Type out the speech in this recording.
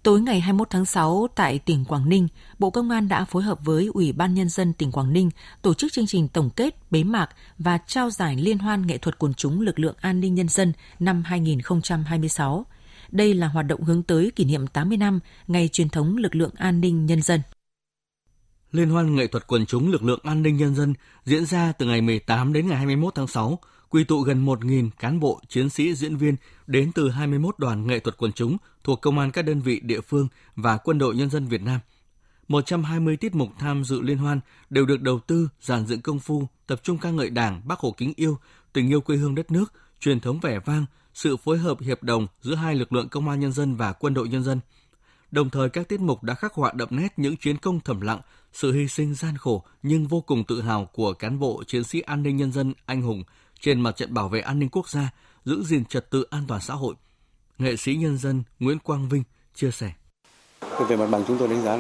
Tối ngày 21 tháng 6 tại tỉnh Quảng Ninh, Bộ Công an đã phối hợp với Ủy ban Nhân dân tỉnh Quảng Ninh tổ chức chương trình tổng kết, bế mạc và trao giải Liên hoan nghệ thuật quần chúng lực lượng an ninh nhân dân năm 2026. Đây là hoạt động hướng tới kỷ niệm 80 năm ngày truyền thống lực lượng an ninh nhân dân. Liên hoan nghệ thuật quần chúng lực lượng an ninh nhân dân diễn ra từ ngày 18 đến ngày 21 tháng 6, quy tụ gần 1.000 cán bộ, chiến sĩ, diễn viên đến từ 21 đoàn nghệ thuật quần chúng thuộc công an các đơn vị địa phương và Quân đội Nhân dân Việt Nam. 120 tiết mục tham dự liên hoan đều được đầu tư, dàn dựng công phu, tập trung ca ngợi Đảng, Bác Hồ kính yêu, tình yêu quê hương đất nước, truyền thống vẻ vang, sự phối hợp hiệp đồng giữa hai lực lượng công an nhân dân và Quân đội Nhân dân. Đồng thời các tiết mục đã khắc họa đậm nét những chiến công thầm lặng, sự hy sinh gian khổ nhưng vô cùng tự hào của cán bộ chiến sĩ an ninh nhân dân anh hùng trên mặt trận bảo vệ an ninh quốc gia, giữ gìn trật tự an toàn xã hội. Nghệ sĩ nhân dân Nguyễn Quang Vinh chia sẻ. Về mặt bằng chúng tôi đánh giá